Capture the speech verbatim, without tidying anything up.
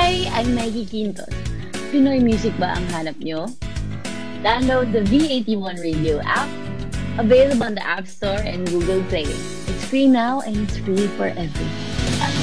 Hi! I'm Maggie Quintos. Pinoy music ba ang hanap nyo? Download the V eighty-one Radio app, available on the App Store and Google Play. It's free now and it's free for everyone.